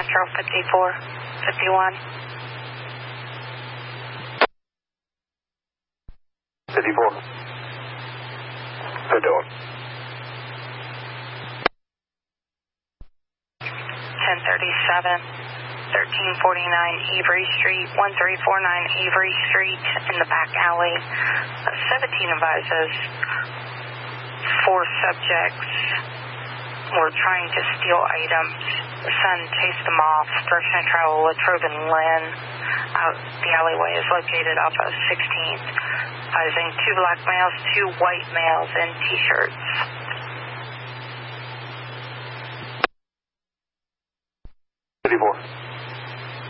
Metro 5451. 54. They're doing. 1037, 1349 Avery Street, 1349 Avery Street in the back alley. 17 advises 4 subjects were trying to steal items. The son chased them off. Direction of travel Latrobe and Lynn. The alleyway is located off of 16th. Advising 2 black males, 2 white males in T-shirts. 54.